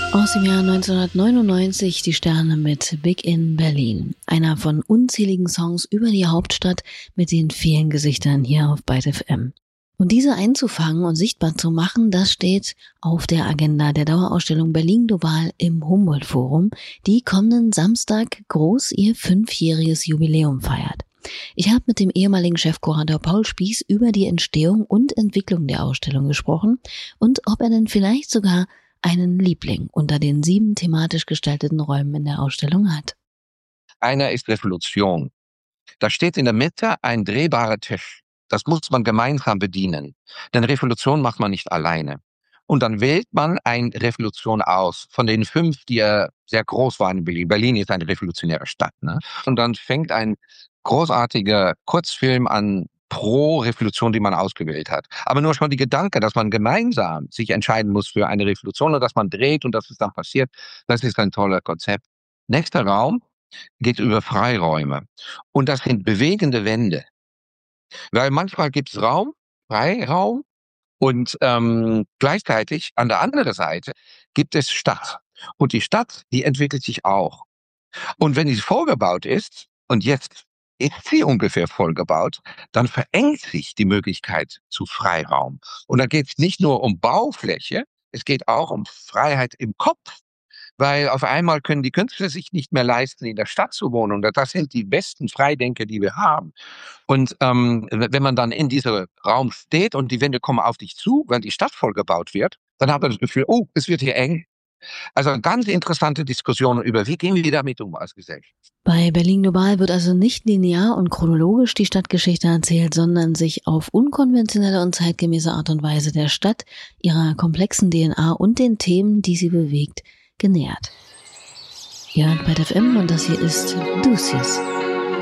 Aus dem Jahr 1999 die Sterne mit Big in Berlin. Einer von unzähligen Songs über die Hauptstadt mit den vielen Gesichtern hier auf Byte FM. Und diese einzufangen und sichtbar zu machen, das steht auf der Agenda der Dauerausstellung Berlin Global im Humboldt-Forum, die kommenden Samstag groß ihr 5-jähriges Jubiläum feiert. Ich habe mit dem ehemaligen Chefkurator Paul Spieß über die Entstehung und Entwicklung der Ausstellung gesprochen und ob er denn vielleicht sogar einen Liebling unter den 7 thematisch gestalteten Räumen in der Ausstellung hat. Einer ist Revolution. Da steht in der Mitte ein drehbarer Tisch. Das muss man gemeinsam bedienen. Denn Revolution macht man nicht alleine. Und dann wählt man eine Revolution aus von den 5, die ja sehr groß waren in Berlin. Berlin ist eine revolutionäre Stadt, ne? Und dann fängt ein großartiger Kurzfilm an pro Revolution, die man ausgewählt hat. Aber nur schon die Gedanke, dass man gemeinsam sich entscheiden muss für eine Revolution und dass man dreht und dass es dann passiert, das ist ein toller Konzept. Nächster Raum geht über Freiräume. Und das sind bewegende Wände. Weil manchmal gibt es Raum, Freiraum und gleichzeitig an der anderen Seite gibt es Stadt. Und die Stadt, die entwickelt sich auch. Und wenn sie vollgebaut ist, und jetzt ist sie ungefähr vollgebaut, dann verengt sich die Möglichkeit zu Freiraum. Und da geht es nicht nur um Baufläche, es geht auch um Freiheit im Kopf. Weil auf einmal können die Künstler sich nicht mehr leisten, in der Stadt zu wohnen. Und das sind die besten Freidenker, die wir haben. Und wenn man dann in diesem Raum steht und die Wände kommen auf dich zu, wenn die Stadt vollgebaut wird, dann hat man das Gefühl, oh, es wird hier eng. Also ganz interessante Diskussionen über, wie gehen wir damit um als Gesellschaft. Bei Berlin Global wird also nicht linear und chronologisch die Stadtgeschichte erzählt, sondern sich auf unkonventionelle und zeitgemäße Art und Weise der Stadt, ihrer komplexen DNA und den Themen, die sie bewegt, genähert. Ihr hört Byte FM und das hier ist Ducius.